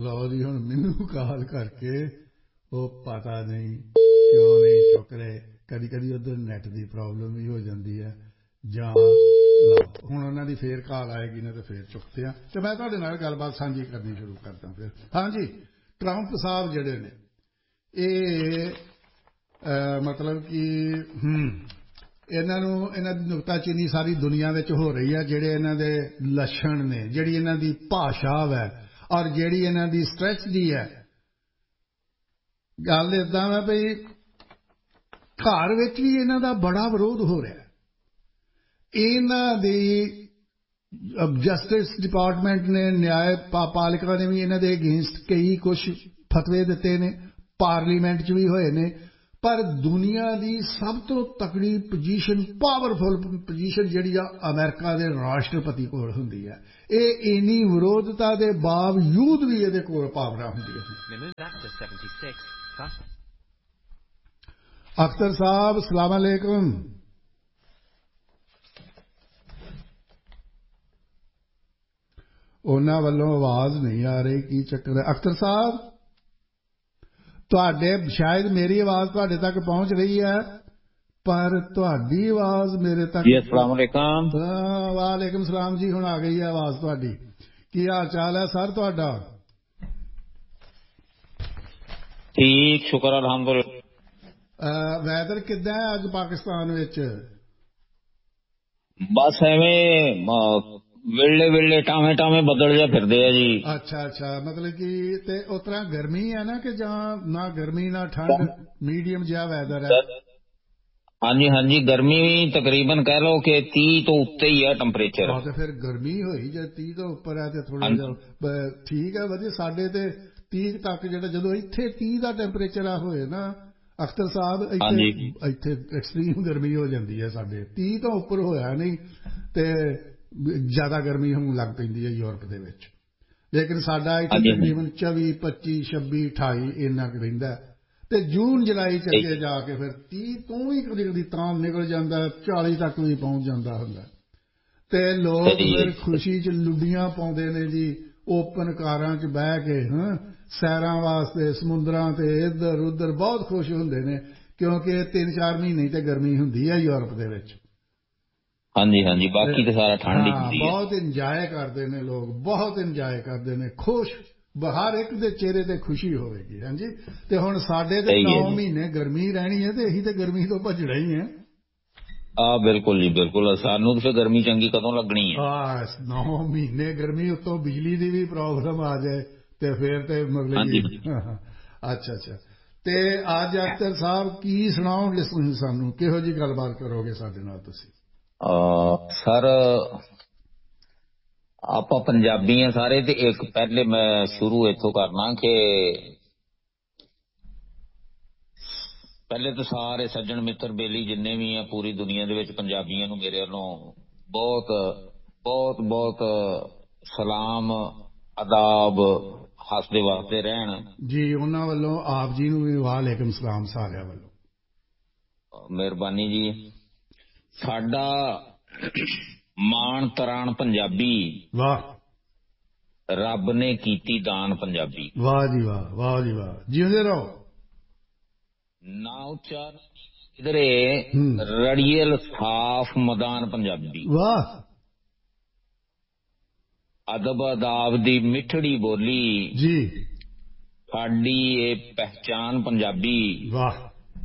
ਲਓ ਜੀ ਹੁਣ ਮੈਨੂੰ ਕਾਲ ਕਰਕੇ ਉਹ ਪਤਾ ਨਹੀਂ ਕਿਉਂ ਨਹੀਂ ਚੁੱਕ ਰਹੇ। ਕਦੀ ਕਦੀ ਉੱਧਰ ਨੈਟ ਦੀ ਪ੍ਰੋਬਲਮ ਵੀ ਹੋ ਜਾਂਦੀ ਹੈ ਜਾਂ ਲਓ ਹੁਣ ਉਹਨਾਂ ਦੀ ਫੇਰ ਕਾਲ ਆਏਗੀ ਨਾ ਤੇ ਫੇਰ ਚੁੱਕਦੇ ਆ ਤੇ ਮੈਂ ਤੁਹਾਡੇ ਨਾਲ ਗੱਲਬਾਤ ਸਾਂਝੀ ਕਰਨੀ ਸ਼ੁਰੂ ਕਰਦਾ ਫਿਰ। ਹਾਂਜੀ, ਟਰੰਪ ਸਾਹਿਬ ਜਿਹੜੇ ਨੇ ਇਹ ਮਤਲਬ ਕਿ ਇਹਨਾਂ ਦੀ ਨੁਕਤਾਚੀਨੀ ਸਾਰੀ ਦੁਨੀਆ ਵਿੱਚ ਹੋ ਰਹੀ ਹੈ। ਜਿਹੜੇ ਇਹਨਾਂ ਦੇ ਲੱਛਣ ਨੇ, ਜਿਹੜੀ ਇਹਨਾਂ ਦੀ ਭਾਸ਼ਾ ਹੈ ਔਰ ਜਿਹੜੀ ਇਹਨਾਂ ਦੀ ਸਟ੍ਰੈਟਜੀ ਹੈ, ਗੱਲ ਏਦਾਂ ਵਾ ਬਈ ਘਰ ਵਿੱਚ ਵੀ ਇਹਨਾਂ ਦਾ ਬੜਾ ਵਿਰੋਧ ਹੋ ਰਿਹਾ। ਇਹਨਾਂ ਦੀ ਜਸਟਿਸ ਡਿਪਾਰਟਮੈਂਟ ਨੇ, ਨਿਆਂ ਪਾਲਿਕਾ ਨੇ ਵੀ ਇਹਨਾਂ ਦੇ ਅਗੇਂਸਟ ਕਈ ਕੁਛ ਫਤਵੇ ਦਿੱਤੇ ਨੇ, ਪਾਰਲੀਮੈਂਟ 'ਚ ਵੀ ਹੋਏ ਨੇ। ਪਰ ਦੁਨੀਆ ਦੀ ਸਭ ਤੋਂ ਤਕੜੀ ਪੋਜੀਸ਼ਨ, ਪਾਵਰਫੁਲ ਪੋਜੀਸ਼ਨ ਜਿਹੜੀ ਆ ਅਮਰੀਕਾ ਦੇ ਰਾਸ਼ਟਰਪਤੀ ਕੋਲ ਹੁੰਦੀ ਹੈ। ਇਹ ਇੰਨੀ ਵਿਰੋਧਤਾ ਦੇ ਬਾਵਜੂਦ ਵੀ ਇਹਦੇ ਕੋਲ ਪਾਵਰਾਂ ਹੁੰਦੀਆਂ। ਅਖਤਰ ਸਾਹਿਬ ਸਲਾਮ ਅਲੈਕੁਮ। ਉਹਨਾਂ ਵੱਲੋਂ ਆਵਾਜ਼ ਨਹੀਂ ਆ ਰਹੀ, ਕੀ ਚੱਕਰ ਹੈ ਅਖਤਰ ਸਾਹਿਬ? ਤੁਹਾਡੇ ਸ਼ਾਇਦ ਮੇਰੀ ਆਵਾਜ਼ ਤੁਹਾਡੇ ਤੱਕ ਪਹੁੰਚ ਰਹੀ ਹੈ ਪਰ ਤੁਹਾਡੀ ਆਵਾਜ਼ ਮੇਰੇ ਤੱਕ। ਜੀ अस्सलाम वालेकुम। ਵਾਲੇਕੁਮ ਸਲਾਮ ਜੀ, ਹੁਣ ਆ ਗਈ ਹੈ ਆਵਾਜ਼ ਤੁਹਾਡੀ। ਕੀ ਹਾਲ ਚਾਲ ਹੈ ਸਰ ਤੁਹਾਡਾ? ਠੀਕ, ਸ਼ੁਕਰ ਅਲਹਮਦੁਲਿल्लाह। ਵੈਦਰ ਕਿੱਦਾਂ ਹੈ ਅੱਜ ਪਾਕਿਸਤਾਨ ਵਿੱਚ? ਬਸ ਐਵੇਂ ਵੇਲੇ ਵੇਲੇ ਟਾਵੇਂ ਟਾਵੇਂ ਬੱਦਲ ਜਿਹਾ ਫਿਰਦੇ ਆ ਜੀ। ਅੱਛਾ ਅੱਛਾ, ਮਤਲਬ ਕਿ ਤੇ ਉਸ ਤਰ੍ਹਾਂ ਗਰਮੀ ਹੈ ਨਾ ਕਿ ਜਾਂ ਨਾ ਗਰਮੀ ਨਾ ਠੰਡ, ਮੀਡੀਅਮ ਜਿਹਾ ਵੈਦਰ ਹੈ? ਹਾਂਜੀ ਹਾਂਜੀ, ਗਰਮੀ ਵੀ ਤਕਰੀਬਨ ਕਹਿ ਲਓ ਕਿ 30 ਤੋਂ ਉੱਤੇ ਹੀ ਹੈ ਟੈਂਪਰੇਚਰ। ਹਾਂ ਤੇ ਫਿਰ ਗਰਮੀ ਹੋਈ ਜੇ 30 ਤੋਂ ਉੱਪਰ ਹੈ ਤੇ ਥੋੜਾ ਜਿਹਾ ਠੀਕ ਹੈ ਵਧੀਆ। ਸਾਡੇ ਤੇ 30 ਤੱਕ ਜਿਹੜਾ ਜਦੋਂ ਇੱਥੇ 30 ਦਾ ਟੈਂਪਰੇਚਰ ਆ ਹੋਏ ਨਾ ਅਖਤਰ ਸਾਹਿਬ, ਇੱਥੇ ਐਕਸਟ੍ਰੀਮ ਗਰਮੀ ਹੋ ਜਾਂਦੀ ਹੈ। ਸਾਡੇ 30 ਤੋਂ ਉੱਪਰ ਹੋਇਆ ਨਹੀਂ ਤੇ ਜ਼ਿਆਦਾ ਗਰਮੀ ਹੋਣ ਲੱਗ ਪੈਂਦੀ ਹੈ ਯੂਰਪ ਦੇ ਵਿੱਚ। ਲੇਕਿਨ ਸਾਡਾ ਇੱਥੇ ਤਕਰੀਬਨ 24, 25, 26, 28 ਇੰਨਾ ਕੁ ਰਹਿੰਦਾ ਤੇ ਜੂਨ ਜੁਲਾਈ ਚੱਲੇ ਜਾ ਕੇ ਫਿਰ 30 ਤੋਂ ਹੀ ਕਦੀ ਕਦੀ ਤਾਂ ਨਿਕਲ ਜਾਂਦਾ, 40 ਤੱਕ ਵੀ ਪਹੁੰਚ ਜਾਂਦਾ ਹੁੰਦਾ। ਤੇ ਲੋਕ ਫਿਰ ਖੁਸ਼ੀ 'ਚ ਲੁੱਡੀਆਂ ਪਾਉਂਦੇ ਨੇ ਜੀ, ਓਪਨ ਕਾਰਾਂ 'ਚ ਬਹਿ ਕੇ ਸੈਰਾਂ ਵਾਸਤੇ ਸਮੁੰਦਰਾਂ ਤੇ ਇੱਧਰ ਉੱਧਰ ਬਹੁਤ ਖੁਸ਼ ਹੁੰਦੇ ਨੇ ਕਿਉਂਕਿ 3-4 ਮਹੀਨੇ ਤੇ ਗਰਮੀ ਹੁੰਦੀ ਹੈ ਯੂਰਪ ਦੇ ਵਿੱਚ। ਹਾਂਜੀ ਹਾਂਜੀ, ਬਾਕੀ ਤਾਂ ਸਾਰਾ ਠੰਡ ਹੀ ਹੁੰਦੀ ਹੈ। ਬਹੁਤ ਇੰਜੋਏ ਕਰਦੇ ਨੇ ਲੋਕ, ਬਹੁਤ ਇੰਜੋਏ ਕਰਦੇ ਨੇ, ਖੁਸ਼, ਹਰ ਇੱਕ ਦੇ ਚਿਹਰੇ ਤੇ ਖੁਸ਼ੀ ਹੋਵੇਗੀ। ਹਾਂਜੀ, ਤੇ ਹੁਣ ਸਾਡੇ ਤੇ 9 ਮਹੀਨੇ ਗਰਮੀ ਰਹਿਣੀ ਹੈ ਤੇ ਅਸੀਂ ਤੇ ਗਰਮੀ ਤੋਂ ਭੱਜਣਾ ਹੀ ਹੈ। ਬਿਲਕੁਲ ਜੀ ਬਿਲਕੁਲ, ਸਾਨੂੰ ਤਾਂ ਫਿਰ ਗਰਮੀ ਚੰਗੀ ਕਦੋਂ ਲੱਗਣੀ ਹੈ? 9 ਮਹੀਨੇ ਗਰਮੀ, ਉੱਤੋਂ ਬਿਜਲੀ ਦੀ ਵੀ ਪ੍ਰੋਬਲਮ ਆ ਜਾਏ ਤੇ ਫਿਰ ਤੇ ਮਤਲਬ ਅੱਛਾ ਅੱਛਾ। ਤੇ ਅੱਜ ਅਖਤਰ ਸਾਹਿਬ ਕੀ ਸੁਣਾਓਗੇ ਸਾਨੂੰ, ਕਿਹੋ ਜਿਹੀ ਗੱਲਬਾਤ ਕਰੋਗੇ ਸਾਡੇ ਨਾਲ ਤੁਸੀਂ? ਸਰ ਆਪਾਂ ਪੰਜਾਬੀ ਆ ਸਾਰੇ ਤੇ ਇੱਕ ਪਹਿਲੇ ਮੈਂ ਸ਼ੁਰੂ ਇੱਥੋਂ ਕਰਨਾ ਕਿ ਪਹਿਲੇ ਤਾਂ ਸਾਰੇ ਸੱਜਣ ਮਿੱਤਰ ਬੇਲੀ ਜਿੰਨੇ ਵੀ ਆ ਪੂਰੀ ਦੁਨੀਆ ਦੇ ਵਿੱਚ ਪੰਜਾਬੀਆਂ ਨੂੰ ਮੇਰੇ ਵੱਲੋਂ ਬਹੁਤ ਬਹੁਤ ਬਹੁਤ ਸਲਾਮ, ਆਦਾਬ, ਹੱਸਦੇ ਵਸਦੇ ਰਹਿਣ ਜੀ। ਉਹਨਾਂ ਵੱਲੋਂ ਆਪ ਜੀ ਨੂੰ ਵੀ ਵਾਲੇਕੁਮ ਸਲਾਮ ਸਾਰਿਆਂ ਵੱਲੋਂ, ਮਿਹਰਬਾਨੀ ਜੀ। ਸਾਡਾ ਮਾਣ ਤਰਾਣ ਪੰਜਾਬੀ, ਵਾਹ, ਰੱਬ ਨੇ ਕੀਤੀ ਦਾਨ ਪੰਜਾਬੀ। ਵਾਹ ਜੀ ਵਾਹ, ਵਾਹ ਜੀ ਵਾਹ, ਜਿਉਂਦੇ ਰਹੋ। ਨਾ ਉਚਾਰ ਕਿਧਰੇ ਰੜੀਏਲ ਸਾਫ ਮਦਾਨ ਪੰਜਾਬੀ। ਵਾਹ, ਅਦਬ ਅਦਾਬ ਦੀ ਮਿੱਠੜੀ ਬੋਲੀ ਜੀ, ਸਾਡੀ ਇਹ ਪਹਿਚਾਨ ਪੰਜਾਬੀ। ਵਾਹ,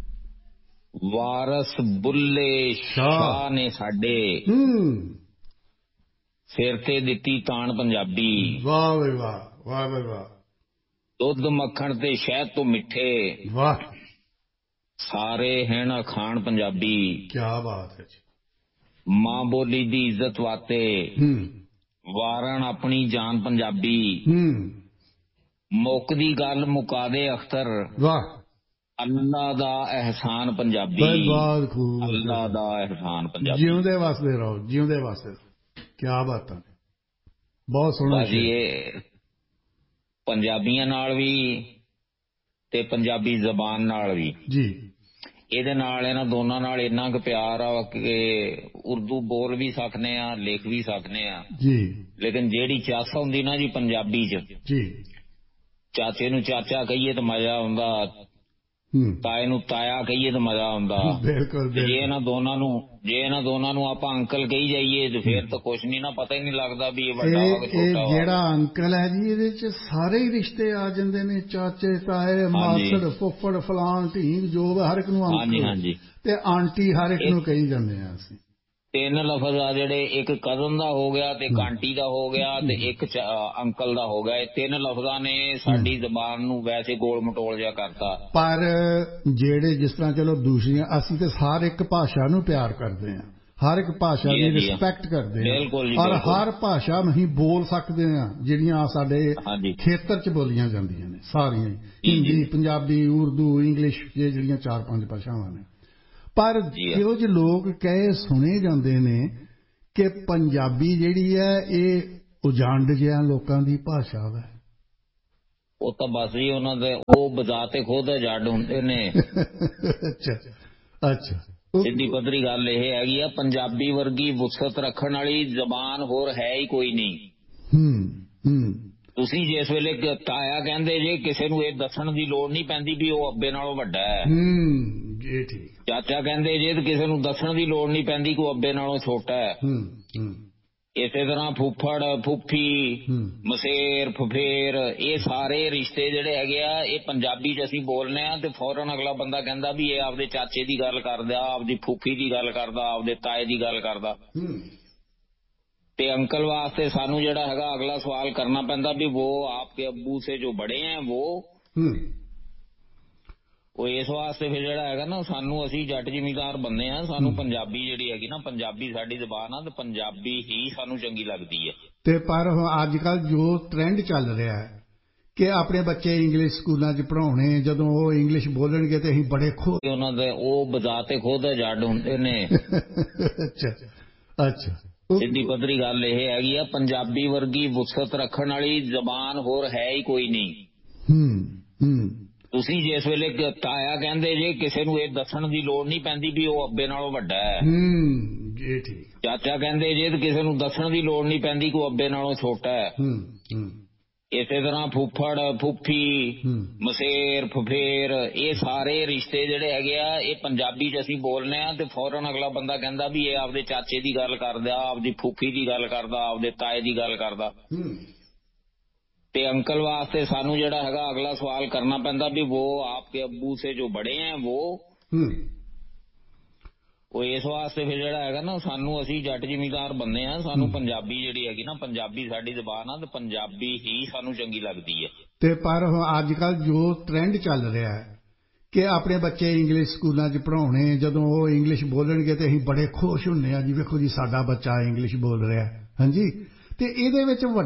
ਵਾਰਸ ਬੁੱਲੇ ਸ਼ਾਹ ਨੇ ਸਾਡੇ ਸਿਰ ਤੇ ਦਿੱਤੀ ਤਾਣ ਪੰਜਾਬੀ। ਵਾਹ ਵੇ ਵਾਹ, ਵਾਹ ਵੇ ਵਾਹ। ਦੁੱਧ ਮੱਖਣ ਤੇ ਸ਼ਹਿਦ ਤੋਂ ਮਿੱਠੇ, ਵਾਹ, ਸਾਰੇ ਹਨ ਅਖਾਣ ਪੰਜਾਬੀ। ਕੀ ਬਾਤ ਹੈ ਜੀ। ਮਾਂ ਬੋਲੀ ਦੀ ਇੱਜ਼ਤ ਵਾਤੇ ਵਾਰਨ ਆਪਣੀ ਜਾਨ ਪੰਜਾਬੀ। ਮੁੱਕਦੀ ਗੱਲ ਮੁਕਾ ਦੇ ਅਖਤਰ, ਵਾਹ, ਅੱਲਾ ਦਾ ਅਹਿਸਾਨ ਪੰਜਾਬੀ। ਅੱਲਾ ਦਾ ਅਹਿਸਾਨ ਪੰਜਾਬੀ। ਜਿਉਂਦੇ ਵਸਦੇ ਰਹੋ, ਜਿਉਂਦੇ ਵਸਦੇ ਰਹੋ। ਕੀ ਬਾਤਾਂ, ਬਹੁਤ ਸੋਹਣਾ ਜੀ। ਇਹ ਪੰਜਾਬੀਆਂ ਨਾਲ ਵੀ ਤੇ ਪੰਜਾਬੀ ਜ਼ਬਾਨ ਨਾਲ ਵੀ ਜੀ, ਇਹਦੇ ਨਾਲ ਇਹਨਾਂ ਦੋਨਾਂ ਨਾਲ ਇੰਨਾ ਕੁ ਪਿਆਰ ਆ ਕਿ ਉਰਦੂ ਬੋਲ ਵੀ ਸਕਦੇ ਆ, ਲਿਖ ਵੀ ਸਕਦੇ ਆ ਜੀ। ਲੇਕਿਨ ਜਿਹੜੀ ਚੱਸ ਹੁੰਦੀ ਨਾ ਜੀ ਪੰਜਾਬੀ 'ਚ ਜੀ, ਚਾਚੇ ਨੂੰ ਚਾਚਾ ਕਹੀਏ ਤਾਂ ਮਜ਼ਾ ਆਉਂਦਾ, ਤਾਏ ਨੂੰ ਤਾਇਆ ਕਹੀਏ ਤਾਂ ਮਜ਼ਾ ਆਉਂਦਾ। ਜੇ ਇਹਨਾਂ ਦੋਨਾਂ ਨੂੰ ਆਪਾਂ ਅੰਕਲ ਕਹੀ ਜਾਈਏ ਤੇ ਫੇਰ ਤਾਂ ਕੁਛ ਨਹੀਂ ਨਾ, ਪਤਾ ਹੀ ਨਹੀਂ ਲੱਗਦਾ ਵੀ ਇਹ ਵੱਡਾ ਵਾ ਕਿ ਛੋਟਾ ਵਾ। ਜਿਹੜਾ ਅੰਕਲ ਹੈ ਜੀ, ਇਹਦੇ ਚ ਸਾਰੇ ਹੀ ਰਿਸ਼ਤੇ ਆ ਜਾਂਦੇ ਨੇ, ਚਾਚੇ ਤਾਏ ਮਾਸੜ ਫੁੱਫੜ ਫਲਾਣ ਢੀਂਗ ਜੋ ਹਰ ਇੱਕ ਨੂੰ ਅੰਕਲ ਤੇ ਆਂਟੀ ਹਰ ਇੱਕ ਨੂੰ ਕਹੀ ਜਾਂਦੇ ਆ ਅਸੀਂ। 3 ਲਫ਼ਜ਼ ਆ ਜਿਹੜੇ, ਇੱਕ ਕਜ਼ਨ ਦਾ ਹੋ ਗਿਆ ਤੇ ਆਂਟੀ ਦਾ ਹੋ ਗਿਆ ਤੇ ਇੱਕ ਅੰਕਲ ਦਾ ਹੋ ਗਿਆ। ਇਹ 3 ਲਫ਼ਜ਼ਾਂ ਨੇ ਸਾਡੀ ਜ਼ਬਾਨ ਨੂੰ ਵੈਸੇ ਗੋਲ ਮਟੋਲ ਜਿਹਾ ਕਰਤਾ। ਪਰ ਜਿਹੜੇ ਜਿਸ ਤਰ੍ਹਾਂ ਚਲੋ ਦੂਸਰੀਆਂ, ਅਸੀਂ ਤੇ ਹਰ ਇੱਕ ਭਾਸ਼ਾ ਨੂੰ ਪਿਆਰ ਕਰਦੇ ਹਾਂ, ਹਰ ਇੱਕ ਭਾਸ਼ਾ ਦੀ ਰਿਸਪੈਕਟ ਕਰਦੇ ਹਾਂ, ਔਰ ਹਰ ਭਾਸ਼ਾ ਅਸੀਂ ਬੋਲ ਸਕਦੇ ਹਾਂ ਜਿਹੜੀਆਂ ਸਾਡੇ ਖੇਤਰ 'ਚ ਬੋਲੀਆਂ ਜਾਂਦੀਆਂ ਨੇ ਸਾਰੀਆਂ, ਹਿੰਦੀ ਪੰਜਾਬੀ ਉਰਦੂ ਇੰਗਲਿਸ਼, ਇਹ ਜਿਹੜੀਆਂ 4-5 ਭਾਸ਼ਾਵਾਂ ਨੇ। ਪਰ ਇਹੋ ਜਿਹੇ ਲੋਕ ਕਹੇ ਸੁਣੇ ਜਾਂਦੇ ਨੇ ਕਿ ਪੰਜਾਬੀ ਜਿਹੜੀ ਹੈ ਇਹ ਉਜੰਡ ਜਿਹਾ ਲੋਕਾਂ ਦੀ ਭਾਸ਼ਾ ਹੈ। ਉਹ ਤਾਂ ਬਸ ਜੀ ਉਹਨਾਂ ਦੇ ਉਹ ਬਜ਼ਾਤੇ ਖੁਦ ਜੱਡ ਹੁੰਦੇ ਨੇ। ਅੱਛਾ, ਸਿੱਧੀ ਪੱਧਰੀ ਗੱਲ ਇਹ ਹੈਗੀ ਆ, ਪੰਜਾਬੀ ਵਰਗੀ ਵੁਸਅਤ ਰੱਖਣ ਵਾਲੀ ਜ਼ਬਾਨ ਹੋਰ ਹੈ ਹੀ ਕੋਈ ਨਹੀਂ। ਤੁਸੀਂ ਜਿਸ ਵੇਲੇ ਤਾਇਆ ਕਹਿੰਦੇ ਜੇ, ਕਿਸੇ ਨੂੰ ਇਹ ਦੱਸਣ ਦੀ ਲੋੜ ਨਹੀਂ ਪੈਂਦੀ ਵੀ ਉਹ ਅੱਬੇ ਨਾਲੋਂ ਵੱਡਾ ਹੈ। ਚਾਚਾ ਕਹਿੰਦੇ ਜੇ ਤੇ ਕਿਸੇ ਨੂੰ ਦੱਸਣ ਦੀ ਲੋੜ ਨਹੀਂ ਪੈਂਦੀ ਕਿ ਉਹ ਅੱਬੇ ਨਾਲੋਂ ਛੋਟਾ ਹੈ। ਇਸੇ ਤਰ੍ਹਾਂ ਫੁੱਫੜ ਫੁੱਫੀ ਮਸੇਰ ਫਫੇਰ, ਇਹ ਸਾਰੇ ਰਿਸ਼ਤੇ ਜਿਹੜੇ ਹੈਗੇ ਆ, ਇਹ ਪੰਜਾਬੀ 'ਚ ਅਸੀਂ ਬੋਲਨੇ ਆ ਤੇ ਫੌਰਨ ਅਗਲਾ ਬੰਦਾ ਕਹਿੰਦਾ ਵੀ ਇਹ ਆਪਦੇ ਚਾਚੇ ਦੀ ਗੱਲ ਕਰਦਾ, ਆਪਦੀ ਫੁੱਫੀ ਦੀ ਗੱਲ ਕਰਦਾ, ਆਪਦੇ ਤਾਏ ਦੀ ਗੱਲ ਕਰਦਾ। ਤੇ ਅੰਕਲ ਵਾਸਤੇ ਸਾਨੂੰ ਜਿਹੜਾ ਹੈਗਾ ਅਗਲਾ ਸਵਾਲ ਕਰਨਾ ਪੈਂਦਾ ਵੀ वो आपके अब्बू से जो बड़े हैं ਉਹ ਇਸ ਵਾਸਤੇ ਫਿਰ ਜਿਹੜਾ ਹੈਗਾ ਨਾ, ਸਾਨੂੰ ਅਸੀਂ ਜੱਟ ਜ਼ਿਮੀਂਦਾਰ ਬੰਦੇ ਆ, ਸਾਨੂੰ ਪੰਜਾਬੀ ਜਿਹੜੀ ਹੈਗੀ ਨਾ, ਪੰਜਾਬੀ ਸਾਡੀ ਜ਼ਬਾਨ ਆ ਤੇ ਪੰਜਾਬੀ ਹੀ ਸਾਨੂੰ ਚੰਗੀ ਲੱਗਦੀ ਹੈ। ਤੇ ਪਰ ਅੱਜ ਕੱਲ੍ਹ ਜੋ ਟ੍ਰੈਂਡ ਚੱਲ ਰਿਹਾ ਹੈ ਕਿ ਆਪਣੇ ਬੱਚੇ ਇੰਗਲਿਸ਼ ਸਕੂਲਾਂ 'ਚ ਪੜ੍ਹਾਉਣੇ, ਜਦੋਂ ਉਹ ਇੰਗਲਿਸ਼ ਬੋਲਣਗੇ ਤੇ ਅਸੀਂ ਬੜੇ ਖੁਸ਼, ਉਹਨਾਂ ਦੇ ਉਹ ਬਜ਼ਾਤੇ ਖੁਦ ਜੱਡ ਹੁੰਦੇ ਨੇ। ਅੱਛਾ, ਸਿੱਧੀ ਪੱਧਰੀ ਗੱਲ ਇਹ ਹੈਗੀ ਆ, ਪੰਜਾਬੀ ਵਰਗੀ ਵੁਸਅਤ ਰੱਖਣ ਵਾਲੀ ਜ਼ਬਾਨ ਹੋਰ ਹੈ ਹੀ ਕੋਈ ਨਹੀਂ। ਤੁਸੀਂ ਜਿਸ ਵੇਲੇ ਤਾਇਆ ਕਹਿੰਦੇ ਜੇ, ਕਿਸੇ ਨੂੰ ਇਹ ਦੱਸਣ ਦੀ ਲੋੜ ਨਹੀਂ ਪੈਂਦੀ ਵੀ ਉਹ ਅੱਬੇ ਨਾਲੋਂ ਵੱਡਾ ਹੈ। ਚਾਚਾ ਕਹਿੰਦੇ ਜੇ ਤੇ ਕਿਸੇ ਨੂੰ ਦੱਸਣ ਦੀ ਲੋੜ ਨਹੀਂ ਪੈਂਦੀ ਕਿ ਉਹ ਅੱਬੇ ਨਾਲੋਂ ਛੋਟਾ ਹੈ। ਇਸੇ ਤਰ੍ਹਾਂ ਫੁੱਫੜ ਫੁੱਫੀ ਮਸੇਰ ਫਫੇਰ, ਇਹ ਸਾਰੇ ਰਿਸ਼ਤੇ ਜਿਹੜੇ ਹੈਗੇ ਆ, ਇਹ ਪੰਜਾਬੀ 'ਚ ਅਸੀਂ ਬੋਲਨੇ ਆ ਤੇ ਫੌਰਨ ਅਗਲਾ ਬੰਦਾ ਕਹਿੰਦਾ ਵੀ ਇਹ ਆਪਦੇ ਚਾਚੇ ਦੀ ਗੱਲ ਕਰਦਾ, ਆਪਦੀ ਫੁੱਫੀ ਦੀ ਗੱਲ ਕਰਦਾ, ਆਪਦੇ ਤਾਏ ਦੀ ਗੱਲ ਕਰਦਾ। ਤੇ ਅੰਕਲ ਵਾਸਤੇ ਸਾਨੂੰ ਜਿਹੜਾ ਹੈਗਾ ਅਗਲਾ ਸਵਾਲ ਕਰਨਾ ਪੈਂਦਾ ਵੀ वो आपके अब्बू से जो बड़े हैं ਉਹ ਇਸ ਵਾਸਤੇ ਫਿਰ ਜਿਹੜਾ ਹੈਗਾ ਨਾ, ਸਾਨੂੰ ਅਸੀਂ ਜੱਟ ਜ਼ਿਮੀਂਦਾਰ ਬੰਦੇ ਆ, ਸਾਨੂੰ ਪੰਜਾਬੀ ਜਿਹੜੀ ਹੈਗੀ ਨਾ, ਪੰਜਾਬੀ ਸਾਡੀ ਜ਼ਬਾਨ ਆ ਤੇ ਪੰਜਾਬੀ ਹੀ ਸਾਨੂੰ ਚੰਗੀ ਲੱਗਦੀ ਹੈ। ਤੇ ਪਰ ਅੱਜ ਕੱਲ੍ਹ ਜੋ ਟ੍ਰੈਂਡ ਚੱਲ ਰਿਹਾ ਹੈ ਕਿ ਆਪਣੇ ਬੱਚੇ ਇੰਗਲਿਸ਼ ਸਕੂਲਾਂ 'ਚ ਪੜ੍ਹਾਉਣੇ, ਜਦੋਂ ਉਹ ਇੰਗਲਿਸ਼ ਬੋਲਣਗੇ ਤੇ ਅਸੀਂ ਬੜੇ ਖੁਸ਼ ਹੁੰਦੇ ਹਾਂ ਜੀ, ਵੇਖੋ ਜੀ ਸਾਡਾ ਬੱਚਾ ਇੰਗਲਿਸ਼ ਬੋਲ ਰਿਹਾ। ਹਾਂਜੀ, ਤੇ ਇਹਦੇ ਵਿੱਚ